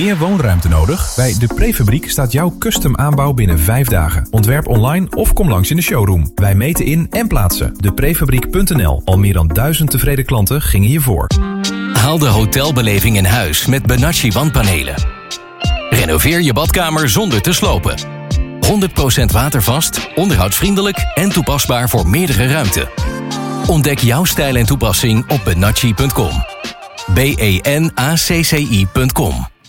Meer woonruimte nodig? Bij De Prefabriek staat jouw custom aanbouw binnen 5 dagen. Ontwerp online of kom langs in de showroom. Wij meten in en plaatsen. Deprefabriek.nl. Al meer dan 1000 tevreden klanten gingen hiervoor. Haal de hotelbeleving in huis met Benacci wandpanelen. Renoveer je badkamer zonder te slopen. 100% watervast, onderhoudsvriendelijk en toepasbaar voor meerdere ruimten. Ontdek jouw stijl en toepassing op benacci.com. benacci.com.